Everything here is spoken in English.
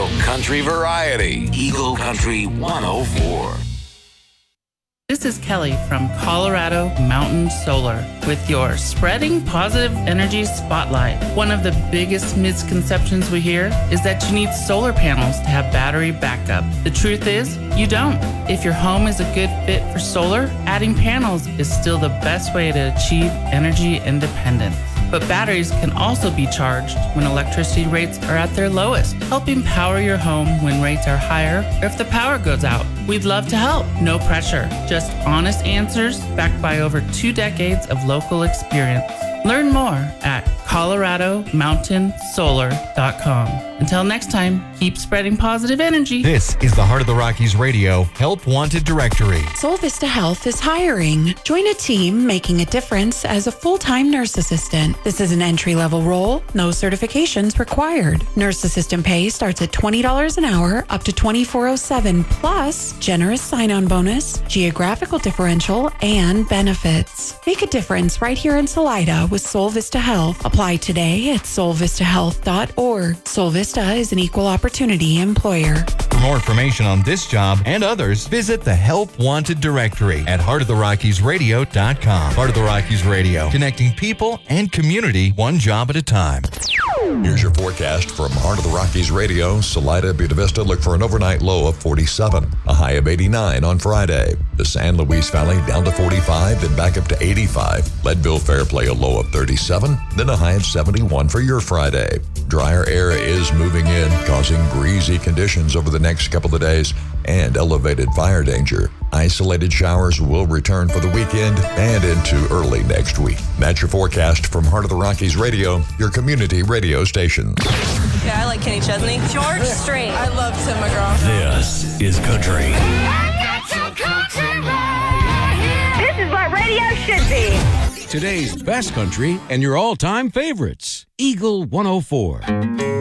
real country variety. Eagle Country 104. This is Kelly from Colorado Mountain Solar with your Spreading Positive Energy Spotlight. One of the biggest misconceptions we hear is that you need solar panels to have battery backup. The truth is, you don't. If your home is a good fit for solar, adding panels is still the best way to achieve energy independence. But batteries can also be charged when electricity rates are at their lowest, helping power your home when rates are higher or if the power goes out. We'd love to help. No pressure. Just honest answers backed by over 2 decades of local experience. Learn more at ColoradoMountainSolar.com. Until next time, keep spreading positive energy. This is the Heart of the Rockies Radio Help Wanted Directory. Sol Vista Health is hiring. Join a team making a difference as a full-time nurse assistant. This is an entry-level role, no certifications required. Nurse assistant pay starts at $20 an hour up to $24.07, plus generous sign-on bonus, geographical differential, and benefits. Make a difference right here in Salida with Sol Vista Health. Apply today at solvistahealth.org. Sol Vista is an equal opportunity employer. For more information on this job and others, visit the Help Wanted directory at heartoftherockiesradio.com. Heart of the Rockies Radio, connecting people and community one job at a time. Here's your forecast from Heart of the Rockies Radio. Salida, Buena Vista look for an overnight low of 47, a high of 89 on Friday. The San Luis Valley down to 45, then back up to 85. Leadville Fairplay a low of 37, then a high of 71 for your Friday. Drier air is moving in, causing breezy conditions over the next couple of days and elevated fire danger. Isolated showers will return for the weekend and into early next week. That's your forecast from Heart of the Rockies Radio, your community radio station. Yeah, I like Kenny Chesney. George Strait. I love Tim McGraw. This is country. This is what radio should be. Today's best country and your all-time favorites. Eagle 104.